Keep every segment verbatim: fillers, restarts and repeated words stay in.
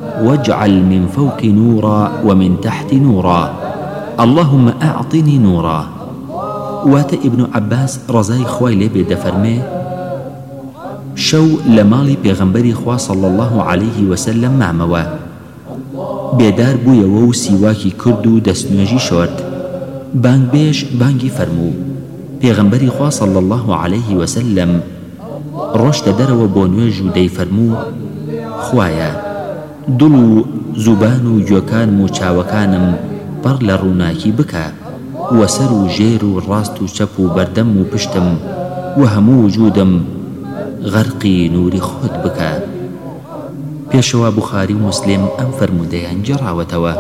واجعل من فوق نورا ومن تحت نورا اللهم أعطني نورا. وات ابن عباس رضای خوای لێ بێ دەفەرمێ شەو لە ماڵی پێغەمبەری خوا صلی الله عليه وسلم مامەوە، بێدار بوویەوە و سیواکی کرد و دەستنوێژی شۆرد. بانگبێژ بانگی فەرموو. پێغەمبەری خوا صلی الله عليه وسلم ڕۆشتە دەرەوە بۆ نوێژ و دەیفەرموو خوایە دڵ و زوبان و گوێکانم و چاوەکانم پڕ لە ڕووناکی بکە، وەسەر و ژێر و ڕاست و چەپ و بەردەم و پشتم و هەموو وجودم غەرقی نووری خۆت بکە. پێشەوە بوخاری و مسلم ئەم فەرمودەیان جێڕاوەتەوە.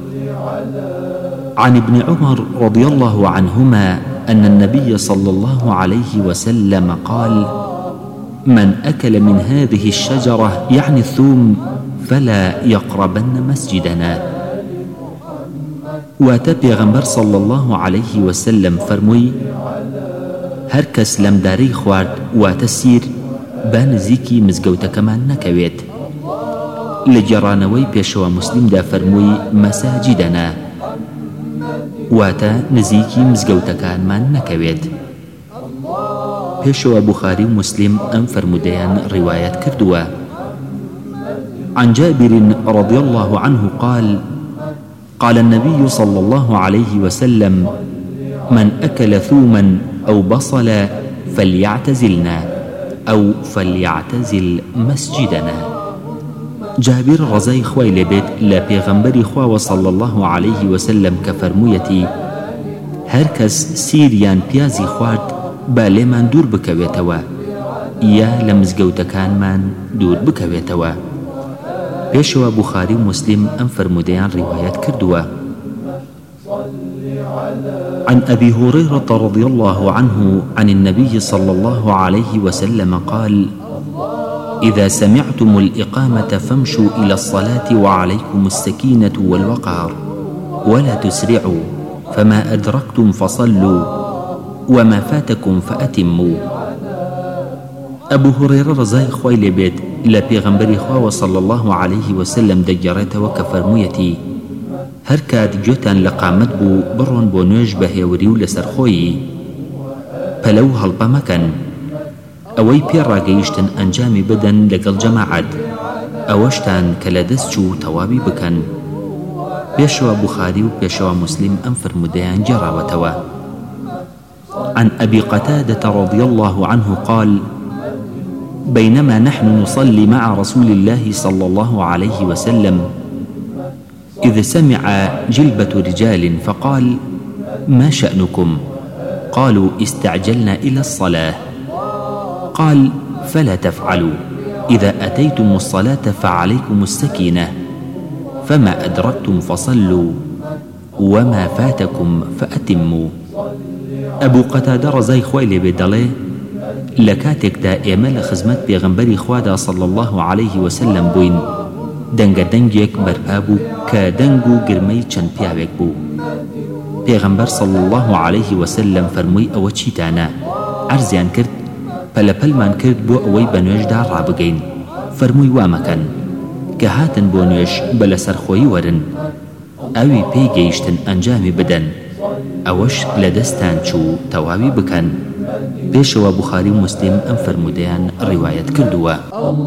عن ابن عمر رضي الله عنهما أن النبي صلى الله عليه وسلم قال من أكل من هذه الشجرة يعني الثوم فلا يقربن مسجدنا. واتە پێغەمبەر صلى الله عليه وسلم فەرمووی هەر کەس لەمدارەی خوارد واتە سیر با نزیکی مزگەوتەکەمان نەکەوێت. لە گێڕانەوەی پێشەوە مسلمدا فەرمووی مەساجیدەنا واتە نزیکی مزگەوتەکانمان نەکەوێت. پێشەوە بوخاری و مسلم ئەم فەرمودەیان ڕیوایەت کردووە. عن جابر رضي الله عنه قال قال النبي صلى الله عليه وسلم من أكل ثوما أو بصلا فليعتزلنا أو فليعتزل مسجدنا. جابر رضای خوای لێ بێت لە پێغەمبەری خواوە صلى الله عليه وسلم کە فەرموویەتی هەر کەس سیریان پیازی خوارد با لێمان دوور بکەوێتەوە یا لە مزگەوتەکانمان دوور بکەوێتەوە. پێشەوە بوخاری و مسلم ئەم فەرمودەیان ڕیوایەت کردووە. عن أبي هريرة رضي الله عنه عن النبي صلى الله عليه وسلم قال إذا سمعتم الإقامة فامشوا إلى الصلاة وعليكم السكينة والوقار ولا تسرعوا فما أدركتم فصلوا وما فاتكم فأتموا. أبو هريرة رضای خوای لێ بێت لە پێغەمبەری خواوە صلى الله عليه وسلم دەگەڕێتەوە کە فەرموویەتی هەر کات گوێتان لە قامەت بوو بڕۆن بۆ نوێژ بە هێوری و لەسەرخۆیی، پەلەو هەڵپە مەکەن، ئەوەی پێڕاگەیشتن ئەنجامی بدەن لەگەڵ جەماعەت، ئەوەشتان کە لە دەست چوو تەواوی بکەن. پێشەوە بوخاری و پێشەوە مسلم ئەم فەرمودەیان گێڕاوەتەوە. عن أبي قتادة رضي الله عنه قال بينما نحن نصلي مع رسول الله صلى الله عليه وسلم إذ سمع جلبة رجال فقال ما شأنكم؟ قالوا استعجلنا إلى الصلاة. قال فلا تفعلوا، إذا أتيتم الصلاة فعليكم السكينة، فما أدركتم فصلوا وما فاتكم فأتموا. أبو قتادة رضای خوای لێ بێت دەڵێ لە کاتێکدا ئێمە لە خزمەت پێغەمبەری خوادا صلى الله عليه وسلم بووین، دەنگە دەنگێک بەرپا بوو کە دەنگ و گرمەی چەند پیاوێک بوو. پێغەمبەر صلى الله عليه وسلم فەرمووی ئەوە چیتانە؟ عەرزیان کرد، پەلەپەلمان کرد بۆ ئەوەی بە نوێژدا ڕابگەین. فەرمووی وامەکەن کە هاتن بۆ نوێژ بە لەسەرخۆیی وەرن، ئەوی پێی گەیشتن ئەنجامی بدەن، ئەوەش لە دەستان چوو تەواوی بکەن. پێشەوە بوخاری و مسلم ئەم فەرمودەیان ڕیوایەت کردووە.